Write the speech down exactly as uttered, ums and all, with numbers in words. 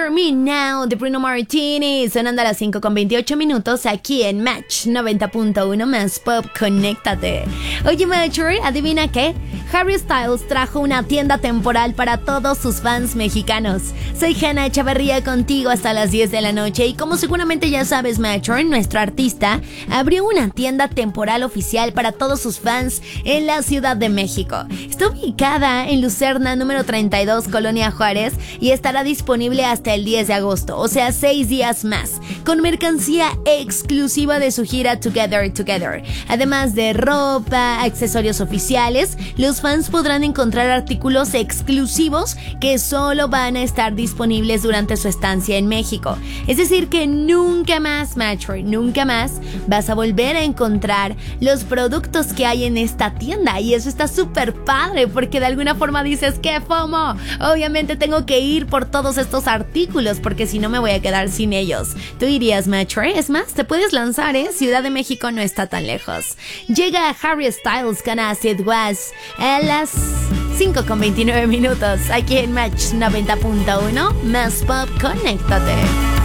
Hear Me Now de Bruno Martini, sonando a las cinco con veintiocho minutos aquí en Match noventa punto uno más Pop, conéctate. Oye, Matcher, ¿adivina qué? Harry Styles trajo una tienda temporal para todos sus fans mexicanos. Soy Hanna Echeverría contigo hasta las diez de la noche y como seguramente ya sabes, Matcher, nuestro artista abrió una tienda temporal oficial para todos sus fans en la Ciudad de México. Está ubicada en Lucerna número treinta y dos, Colonia Juárez, y estará disponible hasta el diez de agosto, o sea, seis días más, con mercancía exclusiva de su gira Together Together. Además de ropa, accesorios oficiales, los fans podrán encontrar artículos exclusivos que solo van a estar disponibles durante su estancia en México. Es decir que nunca más, Matcher, nunca más vas a volver a encontrar los productos que hay en esta tienda, y eso está súper padre porque de alguna forma dices, ¡qué FOMO! Obviamente tengo que ir por todos estos artículos porque si no me voy a quedar sin ellos. Tú irías, Matcher, es más, te puedes lanzar, ¿eh? Ciudad de México no está tan lejos. Llega Harry Styles con Acid Was a las cinco con veintinueve minutos aquí en Match noventa punto uno más Pop, conéctate.